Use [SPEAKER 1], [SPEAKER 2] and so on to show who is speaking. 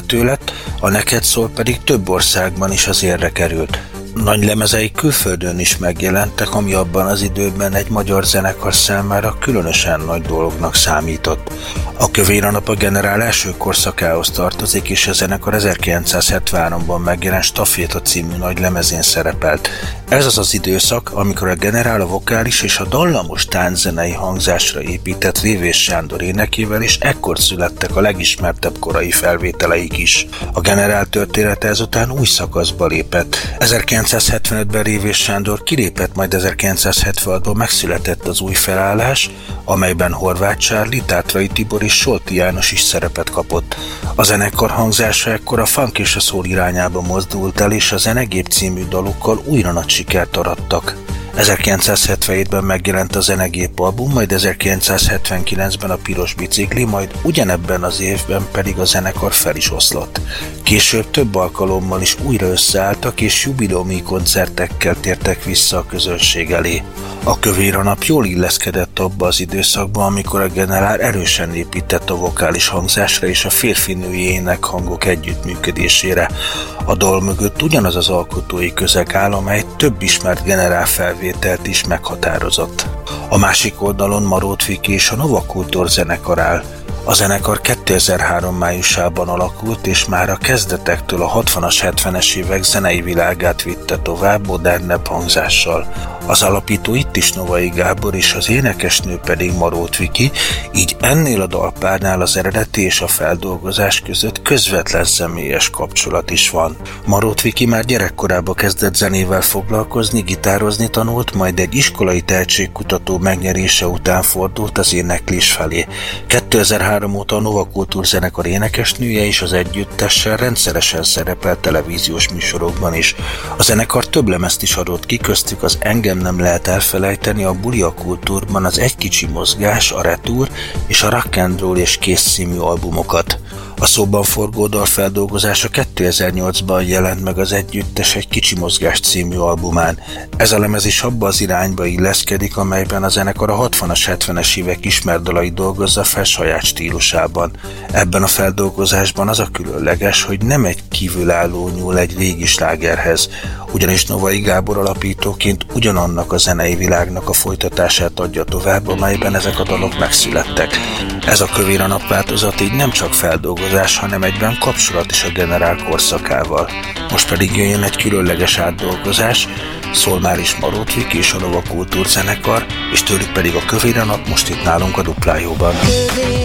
[SPEAKER 1] költő lett, a Neked szól pedig több országban is az érre került. Nagy lemezei külföldön is megjelentek, ami abban az időben egy magyar zenekar számára különösen nagy dolognak számított. A Kövér a nap a Generál első korszakához tartozik, és a zenekar 1973-ban megjelent Staféta című nagy lemezén szerepelt. Ez az az időszak, amikor a Generál a vokális és a dallamos tánczenei hangzásra épített Révés Sándor énekével, és ekkor születtek a legismertebb korai felvételeik is. A Generál története ezután új szakaszba lépett. 1975-ben Révés Sándor kilépett, majd 1976-ban megszületett az új felállás, amelyben Horváth Charlie, Tátrai Tibor és Solti János is szerepet kapott. A zenekar hangzása ekkor a funk és a soul irányába mozdult el, és a Zenegép című dalukkal újra nagy sikert arattak. 1977-ben megjelent a Zenegép album, majd 1979-ben a Piros bicikli, majd ugyanebben az évben pedig a zenekar fel is oszlott. Később több alkalommal is újra összeálltak, és jubileumi koncertekkel tértek vissza a közönség elé. A Kövér a nap jól illeszkedett abba az időszakba, amikor a Generál erősen épített a vokális hangzásra és a férfi-női énekhangok együttműködésére. A dal mögött ugyanaz az alkotói közeg áll, amely több ismert Generál felvételt is meghatározott. A másik oldalon Marót Viki és a Nova Kultúr zenekar áll. A zenekar 2003 májusában alakult, és már a kezdetektől a 60-as, 70-es évek zenei világát vitte tovább modernebb hangzással. Az alapító itt is Novai Gábor, és az énekesnő pedig Marót Viki, így ennél a dalpárnál az eredeti és a feldolgozás között közvetlen személyes kapcsolat is van. Marót Viki már gyerekkorában kezdett zenével foglalkozni, gitározni tanult, majd egy iskolai tehetségkutató megnyerése után fordult az éneklés felé. 2003 óta a Nova Kultúr zenekar énekesnője és az együttessel rendszeresen szerepel televíziós műsorokban is. A zenekar több lemezt is adott ki, köztük az Engem nem lehet elfelejteni, a Buli a Kultúrban, az Egy kicsi mozgás, a Retour és a Rock and Roll és Kész című albumokat. A szóban forgó dal feldolgozása 2008-ban jelent meg az együttes Egy kicsi mozgás című albumán. Ez a lemez is abba az irányba illeszkedik, amelyben a zenekar a 60-as, 70-es évek ismert dalait dolgozza fel saját stílusában. Ebben a feldolgozásban az a különleges, hogy nem egy kívülálló nyúl egy régi slágerhez, ugyanis Novai Gábor alapítóként ugyanannak a zenei világnak a folytatását adja tovább, amelyben ezek a dalok megszülettek. Ez a Kövér a nap változat így nem csak feldolgozás, hanem egyben kapcsolat is a Generál korszakával. Most pedig jöjjön egy különleges átdolgozás, szól már is Marót Viki és a Nova Kultúr zenekar, és tőlük pedig a Kövér a nap most itt nálunk a Duplájóban.